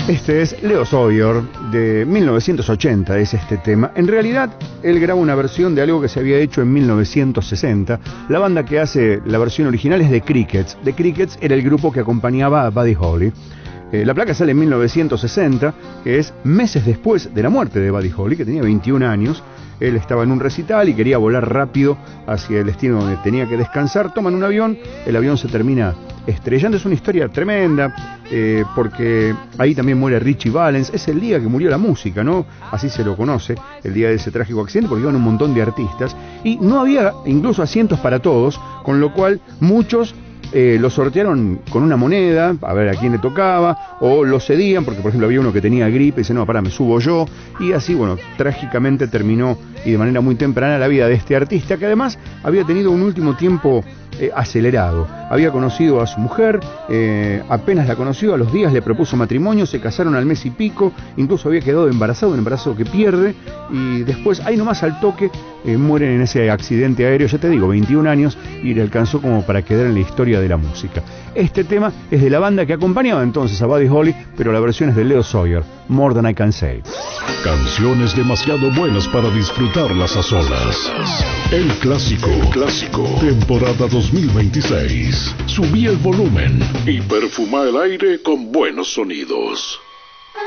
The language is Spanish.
Este es Leo Sayer, de 1980 es este tema. En realidad, él graba una versión de algo que se había hecho en 1960. La banda que hace la versión original es The Crickets. The Crickets era el grupo que acompañaba a Buddy Holly. La placa sale en 1960, que es meses después de la muerte de Buddy Holly, que tenía 21 años. Él estaba en un recital y quería volar rápido hacia el destino donde tenía que descansar. Toman un avión, el avión se termina estrellando. Es una historia tremenda, porque ahí también muere Richie Valens. Es el día que murió la música, ¿no? Así se lo conoce, el día de ese trágico accidente, porque iban un montón de artistas y no había incluso asientos para todos, con lo cual muchos lo sortearon con una moneda, a ver a quién le tocaba, o lo cedían, porque por ejemplo había uno que tenía gripe y dice, no, pará, me subo yo, y así, bueno, trágicamente terminó, y de manera muy temprana, la vida de este artista, que además había tenido un último tiempo acelerado. Había conocido a su mujer, apenas la conoció, a los días le propuso matrimonio, se casaron al mes y pico, incluso había quedado embarazado, un embarazo que pierde, y después, ahí nomás al toque, mueren en ese accidente aéreo, ya te digo, 21 años, y le alcanzó como para quedar en la historia de la música. Este tema es de la banda que acompañaba entonces a Buddy Holly, pero la versión es de Leo Sayer, More Than I Can Say. Canciones demasiado buenas para disfrutarlas a solas. El clásico, temporada 2026. Subí el volumen y perfuma el aire con buenos sonidos.